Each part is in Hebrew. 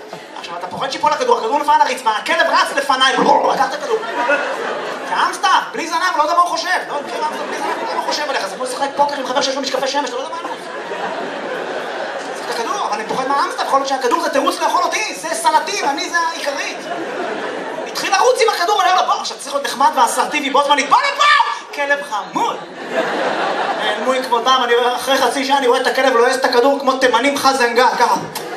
עכשיו, אתה פוחד שיפול הכדור, הכדור נפל על הרצפה, הכלב רץ לפניי, לקח את הכדור. זה אמסטר, בלי זנב, לא יודע מה הוא חושב. לא יודע מה הוא חושב עליך, זה כמו לשחק פוקר עם חבר שיש לו משקפי שמש, אתה לא יודע מה הוא. זה הכדור, אבל אני פוחד מהאמסטר, בכל זאת שהכדור זה תירוץ לאכול אותי, זה סלטי, ואני זה העיקרית. התחיל לרוץ עם הכדור, אני אומר לו, עכשיו צריך להיות נחמד ואסרטיבי, בו זמנית, בוא לפה! כלב חמוד. נעלמו עם כבודם, אחרי חצי שעה אני רואה את הכלב ולועס את הכדור כמו תימנים חזנגל, ככה.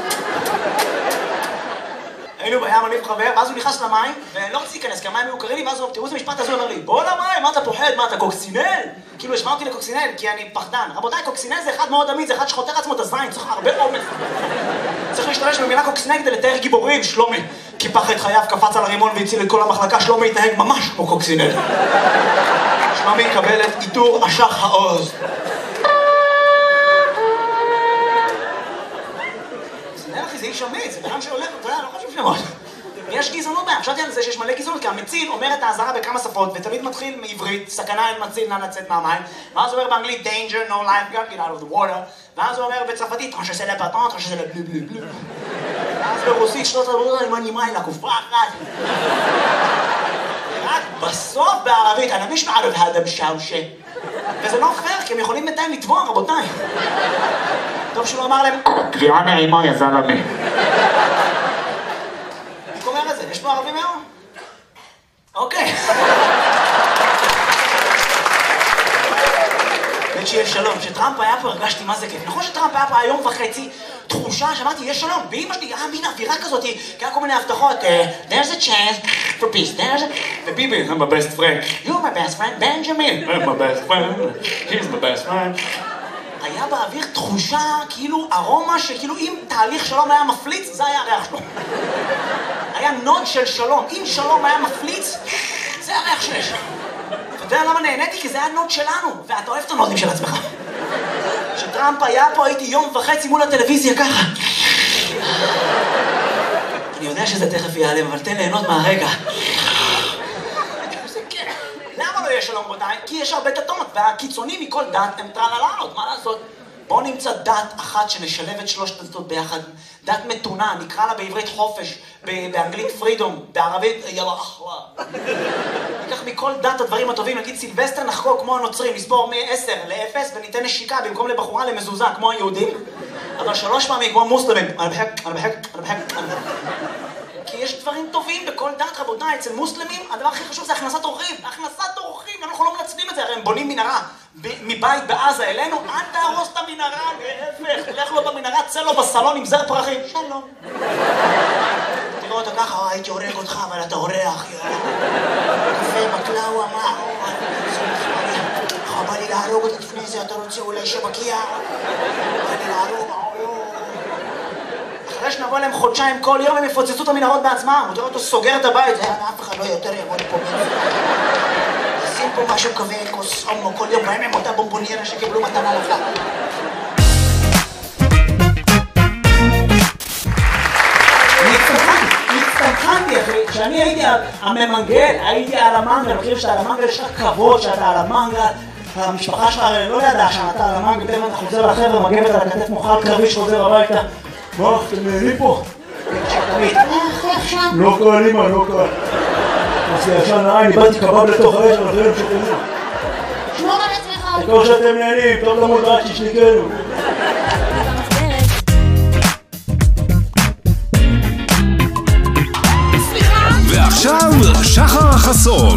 היינו בים, אני וחבר, ואז הוא נכנס למים, ולא רציתי להיכנס, כי המים היו קרים לי, ואז הוא, תראו איזה משפט הזה, הוא אומר לי, בוא למים, מה אתה פוחד, מה אתה קוקסינל? כאילו השמע אותי לקוקסינל, כי אני פחדן. רבותיי, קוקסינל זה אחד מאוד אמיד, זה אחד שחותר עצמו את הזין, צריך הרבה אומץ. צריך להשתמש במילה קוקסינל כדי לתאר גיבורים, שלומי. קיפח את חייו, קפץ על הרימון והציל את כל המחלקה, שלומי התנהג ממש כמו קוקסינל. שלומי יקבל את עיטור אשח העוז. זה איש אמיץ, זה בן שהולך, אתה יודע, לא חושב שמות. יש גזענות בהם, חשבתי על זה שיש מלא גזענות, כי המציל אומר את האזהרה בכמה שפות, ותמיד מתחיל מעברית, סכנה אין מציל, נא לצאת מהמים, ואז הוא אומר באנגלית, danger, no life, get out of the water, ואז הוא אומר בצרפתית, טרנש עשה לפטרון, טרנש עשה לבלו בלו בלו. ואז ברוסית, שלוש עבודה, עם הנימה, לקופה אחת. רק בסוף בערבית, אני משמע ערב האדם שאושה. וזה לא פייר, כי הם יכולים בינתיים לתבוע, רבותיי. טוב שהוא אמר להם, קריאה נעימה יא זלמה. איך אומר את זה? יש פה ערבים היום? אוקיי. באמת שיהיה שלום. כשטראמפ היה פה הרגשתי מה זה כיף. נכון שטראמפ היה פה היום וחצי תחושה שאמרתי, יש שלום. ואמא שלי, מין אווירה כזאת, כי היה כל מיני הבטחות. There's a chance for peace. וביבי, I'm my best friend. You're my best friend, Benjamin. I'm my best friend. He's my best friend. היה באוויר תחושה, כאילו ארומה שכאילו אם תהליך שלום היה מפליץ, זה היה הריח שלו. היה נוד של שלום. אם שלום היה מפליץ, זה הריח שיש. אתה יודע למה נהניתי? כי זה היה נוד שלנו, ואתה אוהב את הנודים של עצמך. כשטראמפ היה פה הייתי יום וחצי מול הטלוויזיה ככה. אני יודע שזה תכף ייעלם, אבל תן ליהנות מהרגע. למה לא יהיה שלום רבותיי? כי יש הרבה דתות, והקיצונים מכל דת הם טרללות, מה לעשות? בואו נמצא דת אחת שנשלב את שלושת הדתות ביחד. דת מתונה, נקרא לה בעברית חופש, באנגלית פרידום, בערבית יאללה אחלה. ניקח מכל דת הדברים הטובים, נגיד סילבסטר נחגוג כמו הנוצרים, נספור מ-10 ל-0 וניתן נשיקה במקום לבחורה למזוזה כמו היהודים, אבל 3 פעמים כמו מוסלמים. כי יש דברים טובים בכל דת, רבותיי. אצל מוסלמים הדבר הכי חשוב זה הכנסת אורחים. הכנסת אורחים, אנחנו לא מנצלים את זה, הרי הם בונים מנהרה מבית בעזה אלינו, אל תהרוס את המנהרה, להפך, לך לו במנהרה, צא לו בסלון עם זר פרחים, שלום. תראו אותו ככה, הייתי הורג אותך, אבל אתה אורח, קפה, מקלאווה, מה? חבל לי להרוג אותך לפני זה, אתה רוצה אולי שבקיע? חבל לי להרוג, אחרי שנבוא להם חודשיים כל יום הם יפוצצו את המנהרות בעצמם. הוא תראה אותו סוגר את הבית, אף אחד לא יותר יבוא לפה. שים פה משהו כזה, כוס אומו כל יום, בהם הם אותה בומבוניירה שקיבלו מתנה לחג. הצטמחנתי אחי, כשאני הייתי הממנגל, הייתי על המנגל, מכיר שאתה על המנגל, יש לך כבוד שאתה על המנגל, המשפחה שלך לא ידעה שאתה על המנגל, פתאום אתה חוזר לחבר'ה, מגבת על הכתף מוחל קרבי שחוזר הביתה. מה, אתם נהנים פה? לא קל, אמא, לא קל. אז ישן לעין, איבדתי קבב לתוך האש, אבל זה לא שתנו. שמור על עצמך. תקור שאתם נהנים, טוב למות רק שישניקנו. ועכשיו, שחר חסון.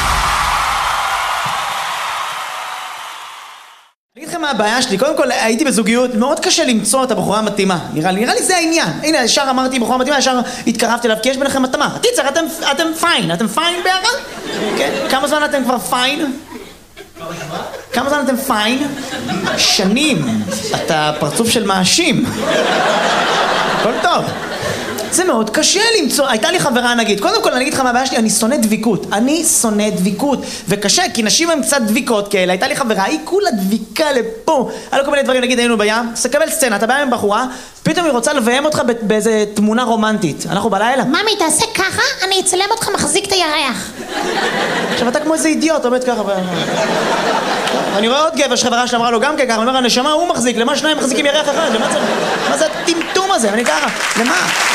אני אגיד לכם מה הבעיה שלי, קודם כל הייתי בזוגיות, מאוד קשה למצוא את הבחורה המתאימה, נראה לי זה העניין. הנה, ישר אמרתי בחורה מתאימה, ישר התקרבתי אליו, כי יש ביניכם התאמה. טיצר, אתם פיין, אתם פיין ביחד? כן? כמה זמן אתם כבר פיין? כמה זמן אתם פיין? שנים. אתה פרצוף של מאשים. הכל טוב. זה מאוד קשה למצוא, הייתה לי חברה נגיד, קודם כל אני אגיד לך מה הבעיה שלי, אני שונא דביקות, וקשה, כי נשים הן קצת דביקות כאלה, הייתה לי חברה, היא כולה דביקה לפה, היה לו כל מיני דברים, נגיד היינו בים, סקבל סצנה, אתה בא עם בחורה, פתאום היא רוצה לביים אותך באיזה תמונה רומנטית, אנחנו בלילה. ממי, תעשה ככה, אני אצלם אותך מחזיק את הירח. עכשיו אתה כמו איזה אידיוט, עומד ככה, אני רואה עוד גבר שחברה שאמרה לו גם ככה, אני אומר, הנשמה הוא מחזיק, למה שניים מחזיקים ירח אחד, מה זה הטמטום הזה, אני ככה, למה?